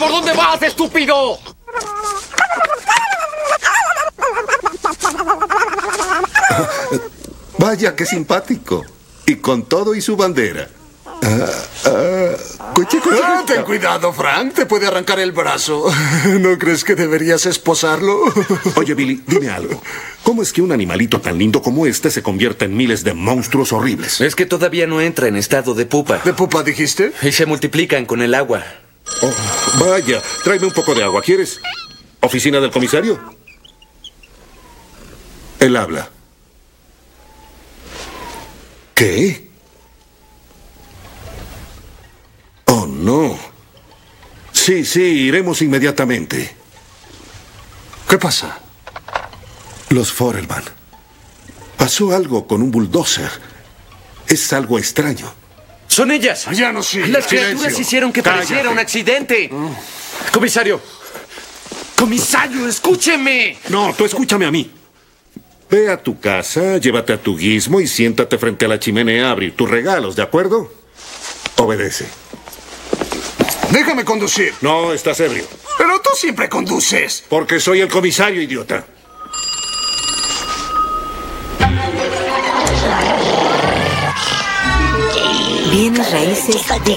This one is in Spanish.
¿Por dónde vas, estúpido? Vaya, qué simpático. Y con todo y su bandera. Ten cuidado, Frank. Te puede arrancar el brazo. ¿No crees que deberías esposarlo? Oye, Billy, dime algo. ¿Cómo es que un animalito tan lindo como este se convierte en miles de monstruos horribles? Es que todavía no entra en estado de pupa. ¿De pupa dijiste? Y se multiplican con el agua. Oh, vaya, tráeme un poco de agua, ¿quieres? ¿Oficina del comisario? Él habla. ¿Qué? Oh, no. Sí, iremos inmediatamente. ¿Qué pasa? Los Forelman. Pasó algo con un bulldozer. Es algo extraño. ¡Son ellas! Ya no sé. Las criaturas hicieron que pareciera un accidente. Comisario. Comisario, escúcheme. No, tú escúchame a mí. Ve a tu casa, llévate a tu gizmo y siéntate frente a la chimenea a abrir tus regalos, ¿de acuerdo? Obedece. Déjame conducir. No, estás ebrio. Pero tú siempre conduces. Porque soy el comisario, idiota. Bienes raíces de